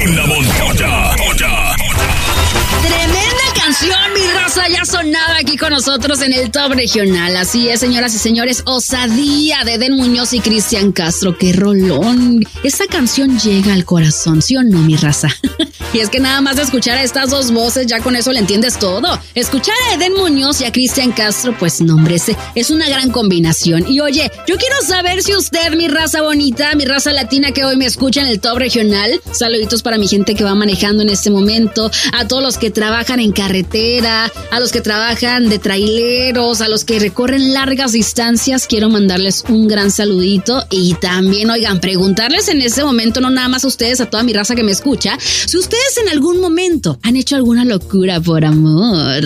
La Montoya. Tremenda canción, mi raza, ya sonaba aquí con nosotros en el Top Regional. Así es, señoras y señores, Osadía de Edén Muñoz y Cristian Castro. ¡Qué rolón! Esa canción llega al corazón, ¿sí o no, mi raza? Y es que nada más de escuchar a estas dos voces, ya con eso le entiendes todo. Escuchar a Edén Muñoz y a Cristian Castro, pues no, hombre, es una gran combinación. Y oye, yo quiero saber si usted, mi raza bonita, mi raza latina que hoy me escucha en el Top Regional, saluditos para mi gente que va manejando en este momento, a todos los que trabajan en carretera, a los que trabajan de traileros, a los que recorren largas distancias, quiero mandarles un gran saludito. Y también, oigan, preguntarles en este momento, no nada más a ustedes, a toda mi raza que me escucha, si ustedes en algún momento han hecho alguna locura por amor.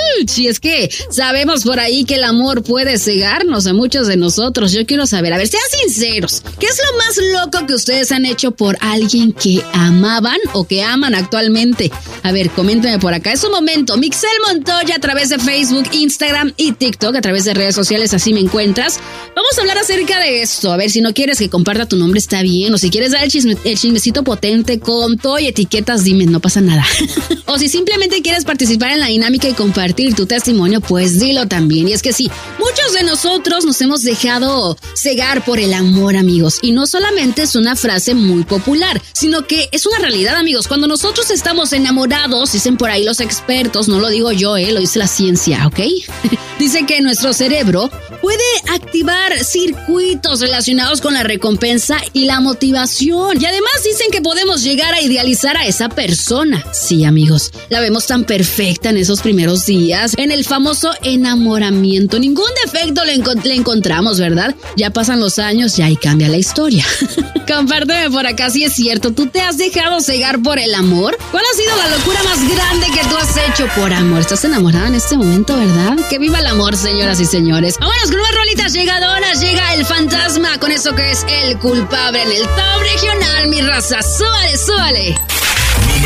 Si es que sabemos por ahí que el amor puede cegarnos a muchos de nosotros. Yo quiero saber, a ver, sean sinceros, ¿qué es lo más loco que ustedes han hecho por alguien que amaban o que aman actualmente? A ver, coméntame por acá. Es un momento. Mixel Montoya a través de Facebook, Instagram y TikTok, a través de redes sociales, así me encuentras. Vamos a hablar acerca de esto. A ver, si no quieres que comparta tu nombre, está bien. O si quieres dar el chismecito potente con todo y etiquetas, dime, no pasa nada. O si simplemente quieres participar en la dinámica y compartir tu testimonio, pues dilo también. Y es que sí, muchos de nosotros nos hemos dejado cegar por el amor, amigos. Y no solamente es una frase muy popular, sino que es una realidad, amigos. Cuando nosotros estamos enamorados, dicen por ahí los expertos, no lo digo yo, lo dice la ciencia, ¿ok? Dice que nuestro cerebro puede activar circuitos relacionados con la recompensa y la motivación. Y además dicen que podemos llegar a idealizar a esa persona. Sí, amigos, la vemos tan perfecta en esos primeros días, en el famoso enamoramiento. Ningún defecto le encontramos, ¿verdad? Ya pasan los años, ya ahí cambia la historia. Compárteme por acá si es cierto. ¿Tú te has dejado cegar por el amor? ¿Cuál ha sido la locura más grande que tú has hecho por amor? ¿Estás enamorada en este momento, verdad? ¡Que viva el amor, señoras y señores! Vámonos con unas rolitas llegadoras. Llega el fantasma con eso que es El Culpable en el Top Regional, mi raza. ¡Súbale, súbale!